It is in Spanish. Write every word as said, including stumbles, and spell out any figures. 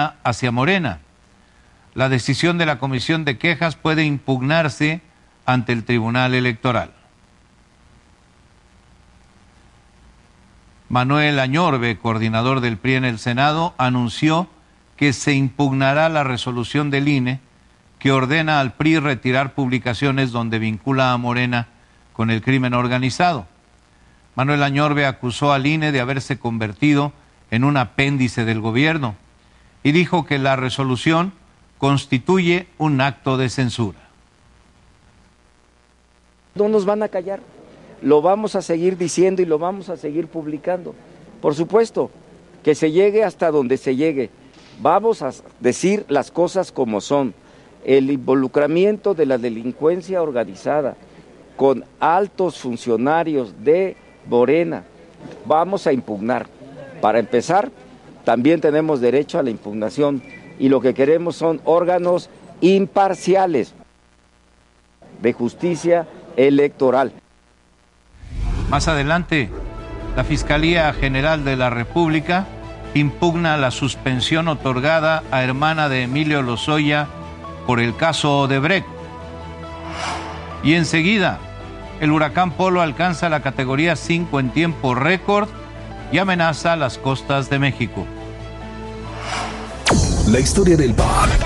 Morena hacia Morena. La decisión de la Comisión de Quejas puede impugnarse ante el Tribunal Electoral. Manuel Añorbe, coordinador del P R I en el Senado, anunció que se impugnará la resolución del I N E que ordena al P R I retirar publicaciones donde vincula a Morena con el crimen organizado. Manuel Añorbe acusó al I N E de haberse convertido en un apéndice del gobierno y dijo que la resolución constituye un acto de censura. No nos van a callar, lo vamos a seguir diciendo y lo vamos a seguir publicando. Por supuesto, que se llegue hasta donde se llegue. Vamos a decir las cosas como son. El involucramiento de la delincuencia organizada con altos funcionarios de Morena, vamos a impugnar. Para empezar, también tenemos derecho a la impugnación y lo que queremos son órganos imparciales de justicia electoral. Más adelante, la Fiscalía General de la República impugna la suspensión otorgada a hermana de Emilio Lozoya por el caso Odebrecht. Y enseguida, el huracán Polo alcanza la categoría cinco en tiempo récord y amenaza las costas de México. La historia del P A N